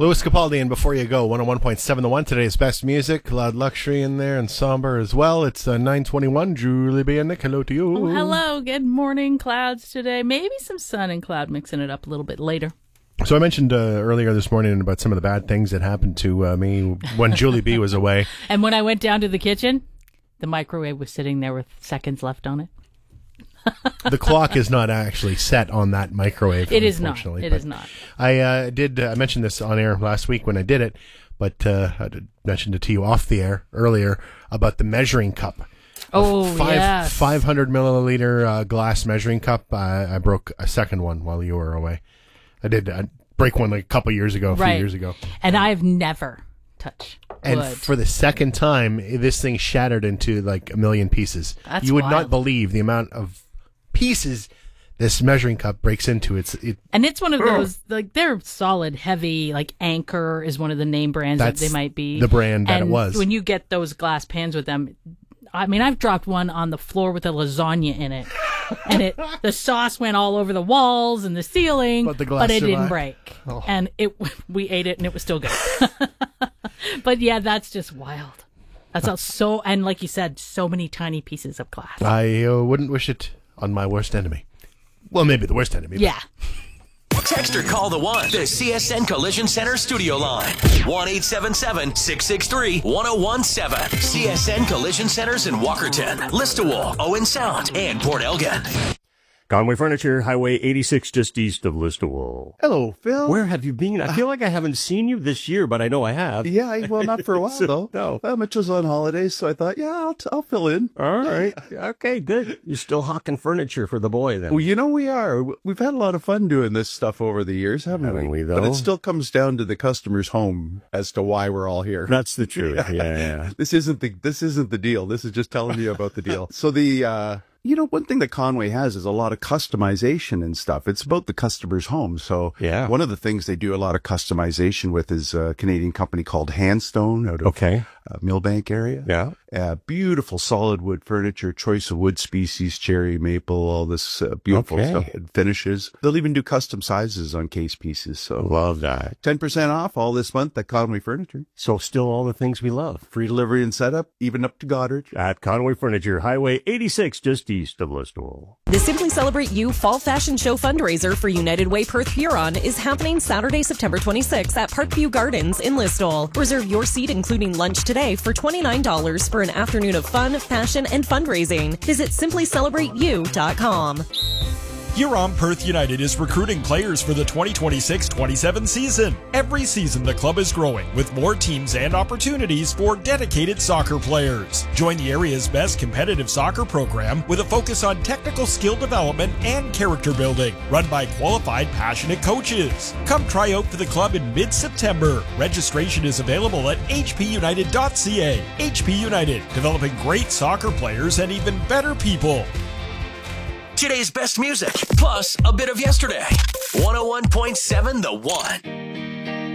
Louis Capaldi, and Before You Go, 101.7 The One. Today's best music, Loud Luxury in there, and Somber as well. It's 9:21. Julie B. and Nick, hello to you. Oh, hello. Good morning. Clouds today. Maybe some sun and cloud mixing it up a little bit later. So I mentioned earlier this morning about some of the bad things that happened to me when Julie B. was away. And when I went down to the kitchen, the microwave was sitting there with seconds left on it. The clock is not actually set on that microwave. It is not. Unfortunately, It is not. I mentioned this on air last week when I did it, but I mentioned it to you off the air earlier about the measuring cup. Oh, yes. 500 milliliter glass measuring cup. I broke a second one while you were away. I did break one like a couple years ago, a few years ago. And I've never touched wood. And for the second time, this thing shattered into like a million pieces. That's You would wild. not believe the amount of pieces this measuring cup breaks into. And it's one of those, like, they're solid, heavy, like Anchor is one of the name brands that they might be. The brand that and it was. When you get those glass pans with them, I mean, I've dropped one on the floor with a lasagna in it. And the sauce went all over the walls and the ceiling, But the glass it didn't survived. break. Oh. And we ate it and it was still good. But yeah, that's just wild. That's and like you said, so many tiny pieces of glass. I wouldn't wish it on my worst enemy. Well, maybe the worst enemy. Yeah. Text or call the the CSN Collision Center studio line. 1-877-663-1017. CSN Collision Centers in Walkerton, Listowel, Owen Sound, and Port Elgin. Conway Furniture, Highway 86, just east of Listowel. Hello, Phil. Where have you been? I feel like I haven't seen you this year, but I know I have. Yeah, well, not for a while, though. No. Well, Mitch was on holidays, so I thought, yeah, I'll fill in. All right. Okay, good. You're still hawking furniture for the boy, then. Well, you know we are. We've had a lot of fun doing this stuff over the years, haven't we, though? But it still comes down to the customer's home as to why we're all here. That's the truth. Yeah. This isn't the deal. This is just telling you about the deal. So one thing that Conway has is a lot of customization and stuff. It's about the customer's home. So Yeah. one of the things they do a lot of customization with is a Canadian company called Handstone out of Okay. Millbank area. Yeah. Beautiful solid wood furniture, choice of wood species, cherry, maple, all this beautiful Okay. stuff and finishes. They'll even do custom sizes on case pieces. So Love that. 10% off all this month at Conway Furniture. So still all the things we love. Free delivery and setup, even up to Goddard. At Conway Furniture, Highway 86, just east of Listowel. The Simply Celebrate You Fall Fashion Show fundraiser for United Way Perth Huron is happening Saturday, September 26th at Parkview Gardens in Listowel. Reserve your seat, including lunch today, for $29 for an afternoon of fun, fashion, and fundraising. Visit simplycelerateyou.com. Huron Perth United is recruiting players for the 2026-27 season. Every season, the club is growing with more teams and opportunities for dedicated soccer players. Join the area's best competitive soccer program with a focus on technical skill development and character building, run by qualified, passionate coaches. Come try out for the club in mid-September. Registration is available at hpunited.ca. HP United, developing great soccer players and even better people. Today's best music, plus a bit of yesterday. 101.7 The One.